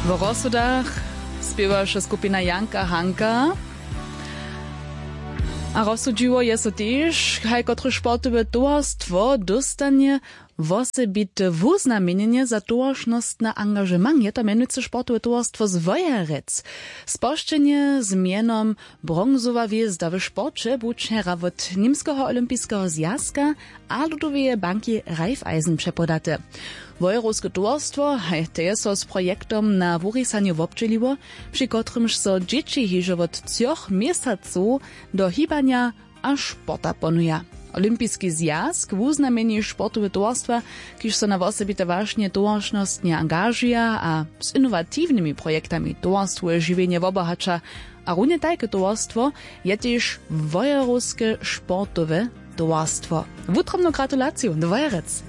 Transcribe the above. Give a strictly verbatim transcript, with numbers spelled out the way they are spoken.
W rozsudach spiewaše skupina Janka Hanka. A rozsudziło je so też, haj kotry sportowe towarstwo dostanie wosebite wuznamienenie za towaršnostne angażowanie, to mianujúce sportowe towarstwo z Wojerec. Spoščenie z mienom Bronzowa hviezda w šporče bučera od Nimskiego olimpijskiego zjazka a Ludoveje banki Raiffeisen přepodate. Wojerowskie towarstwo hajte so z projektom na wurisanie wobčeliło, przy kotrymž so dzieci hižo od třoch miesaców do hibania a športa ponuja. Olimpijski zjazk wuznamieni sportowe towarstwa, kiž so na wosebite wažne towaršnostne angažuja a z innovatywnymi projektami towarstwo žiwienie wobohacza, a runie tajke towarstwo je też Wojerowskie sportowe towarstwo. Wutromną gratulację do Wojerec!